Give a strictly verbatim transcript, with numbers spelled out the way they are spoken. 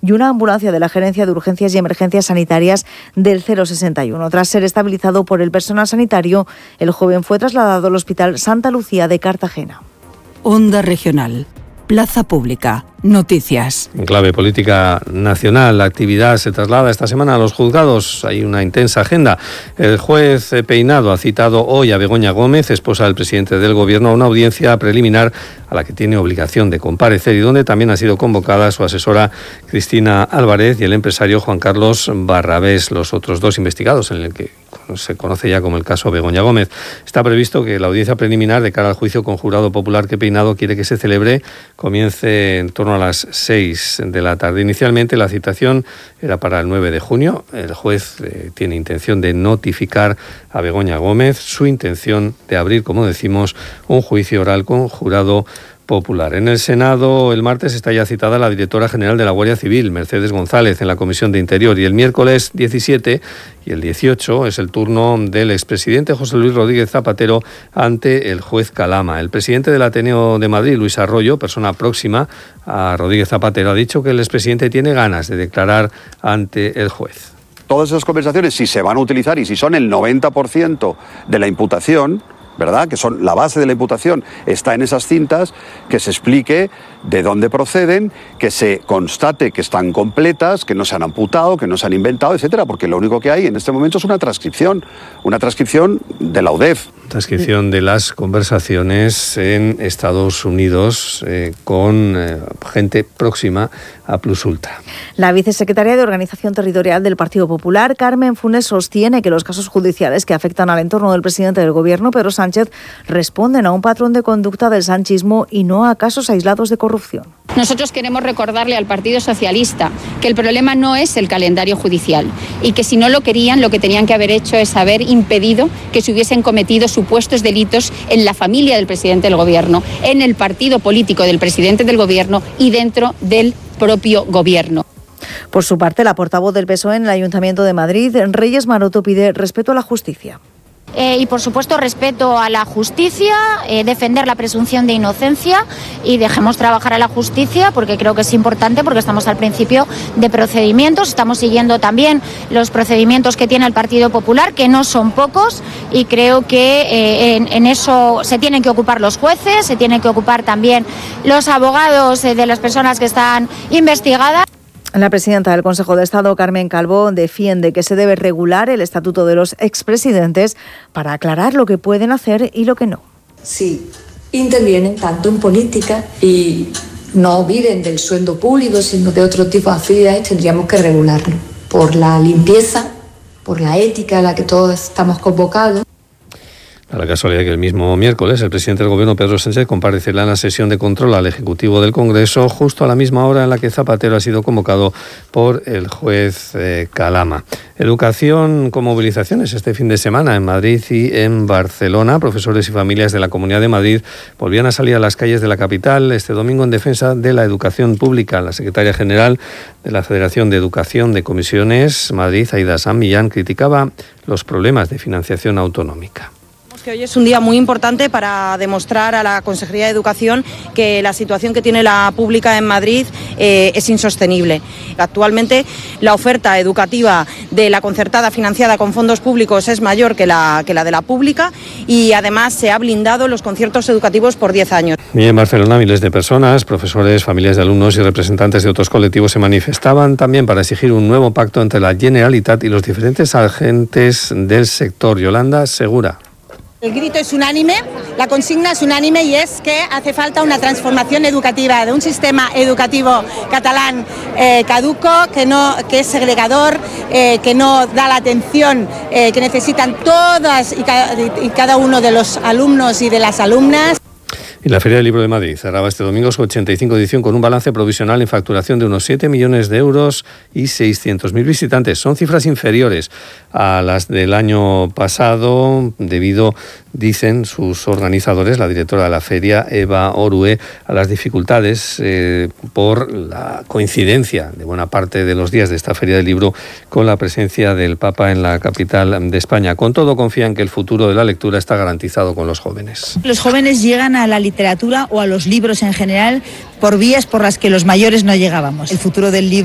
y una ambulancia de la Gerencia de Urgencias y Emergencias Sanitarias del cero sesenta y uno. Tras ser estabilizado por el personal sanitario, el joven fue trasladado al Hospital Santa Lucía de Cartagena. Onda Regional. Plaza Pública. Noticias. En clave política nacional, la actividad se traslada esta semana a los juzgados. Hay una intensa agenda. El juez Peinado ha citado hoy a Begoña Gómez, esposa del presidente del Gobierno, a una audiencia preliminar a la que tiene obligación de comparecer y donde también ha sido convocada su asesora Cristina Álvarez y el empresario Juan Carlos Barrabés, los otros dos investigados en el que se conoce ya como el caso Begoña Gómez. Está previsto que la audiencia preliminar de cara al juicio con jurado popular que Peinado quiere que se celebre comience en torno a las seis de la tarde. Inicialmente la citación era para el nueve de junio. El juez eh, tiene intención de notificar a Begoña Gómez su intención de abrir, como decimos, un juicio oral con jurado popular. En el Senado, el martes está ya citada la directora general de la Guardia Civil, Mercedes González, en la Comisión de Interior, y el miércoles diecisiete y el dieciocho es el turno del expresidente José Luis Rodríguez Zapatero ante el juez Calama. El presidente del Ateneo de Madrid, Luis Arroyo, persona próxima a Rodríguez Zapatero, ha dicho que el expresidente tiene ganas de declarar ante el juez. Todas esas conversaciones, si se van a utilizar y si son el noventa por ciento de la imputación, ¿verdad?, que son la base de la imputación, está en esas cintas, que se explique de dónde proceden, que se constate que están completas, que no se han amputado, que no se han inventado, etcétera, porque lo único que hay en este momento es una transcripción, una transcripción de la U D E F. Transcripción de las conversaciones en Estados Unidos eh, con eh, gente próxima a Plus Ultra. La vicesecretaria de Organización Territorial del Partido Popular, Carmen Funes, sostiene que los casos judiciales que afectan al entorno del presidente del Gobierno, Pedro Sánchez, responden a un patrón de conducta del sanchismo y no a casos aislados de corrupción. Nosotros queremos recordarle al Partido Socialista que el problema no es el calendario judicial y que si no lo querían, lo que tenían que haber hecho es haber impedido que se hubiesen cometido supuestos delitos en la familia del presidente del Gobierno, en el partido político del presidente del Gobierno y dentro del propio Gobierno. Por su parte, la portavoz del P S O E en el Ayuntamiento de Madrid, Reyes Maroto, pide respeto a la justicia. Eh, y, por supuesto, respeto a la justicia, eh, defender la presunción de inocencia y dejemos trabajar a la justicia porque creo que es importante, porque estamos al principio de procedimientos, estamos siguiendo también los procedimientos que tiene el Partido Popular, que no son pocos, y creo que eh, en, en eso se tienen que ocupar los jueces, se tienen que ocupar también los abogados eh, de las personas que están investigadas. La presidenta del Consejo de Estado, Carmen Calvo, defiende que se debe regular el estatuto de los expresidentes para aclarar lo que pueden hacer y lo que no. Si intervienen tanto en política y no viven del sueldo público, sino de otro tipo de actividades, tendríamos que regularlo por la limpieza, por la ética a la que todos estamos convocados. A la casualidad que el mismo miércoles el presidente del Gobierno, Pedro Sánchez, comparecerá en la sesión de control al Ejecutivo del Congreso justo a la misma hora en la que Zapatero ha sido convocado por el juez eh, Calama. Educación con movilizaciones este fin de semana en Madrid y en Barcelona. Profesores y familias de la Comunidad de Madrid volvían a salir a las calles de la capital este domingo en defensa de la educación pública. La secretaria general de la Federación de Educación de Comisiones Madrid, Aida San Millán, criticaba los problemas de financiación autonómica. Que hoy es un día muy importante para demostrar a la Consejería de Educación que la situación que tiene la pública en Madrid eh, es insostenible. Actualmente la oferta educativa de la concertada financiada con fondos públicos es mayor que la, que la de la pública y además se ha blindado los conciertos educativos por diez años. Y en Barcelona miles de personas, profesores, familias de alumnos y representantes de otros colectivos se manifestaban también para exigir un nuevo pacto entre la Generalitat y los diferentes agentes del sector. Yolanda Segura. El grito es unánime, la consigna es unánime y es que hace falta una transformación educativa de un sistema educativo catalán eh, caduco, que, no, que es segregador, eh, que no da la atención eh, que necesitan todas y cada, y cada uno de los alumnos y de las alumnas. Y la Feria del Libro de Madrid cerraba este domingo su ochenta y cinco edición con un balance provisional en facturación de unos siete millones de euros y seiscientos mil visitantes. Son cifras inferiores a las del año pasado debido, dicen sus organizadores, la directora de la feria, Eva Orue, a las dificultades eh, por la coincidencia de buena parte de los días de esta Feria del Libro con la presencia del Papa en la capital de España. Con todo, confían que el futuro de la lectura está garantizado con los jóvenes. Los jóvenes llegan a la literatura o a los libros en general por vías por las que los mayores no llegábamos. El futuro del libro